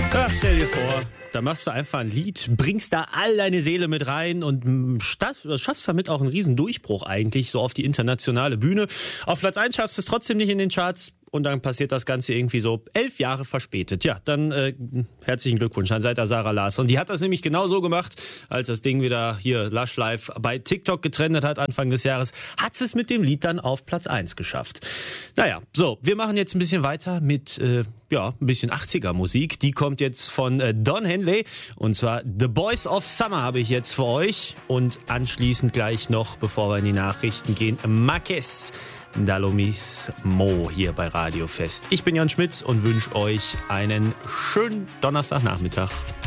Ach, stell dir vor, da machst du einfach ein Lied, bringst da all deine Seele mit rein und schaffst damit auch einen riesen Durchbruch eigentlich, so auf die internationale Bühne. Auf Platz 1 schaffst du es trotzdem nicht in den Charts. Und dann passiert das Ganze irgendwie so 11 Jahre verspätet. Ja, dann herzlichen Glückwunsch an Seiter Sarah Larsson. Die hat das nämlich genau so gemacht, als das Ding wieder hier Lush Live bei TikTok getrennt hat Anfang des Jahres, hat sie es mit dem Lied dann auf Platz 1 geschafft. Naja, so, wir machen jetzt ein bisschen weiter mit ein bisschen 80er Musik. Die kommt jetzt von Don Henley und zwar The Boys of Summer habe ich jetzt für euch. Und anschließend gleich noch, bevor wir in die Nachrichten gehen, Marquez. Dalomis Mo hier bei Radio Fest. Ich bin Jan Schmitz und wünsche euch einen schönen Donnerstagnachmittag.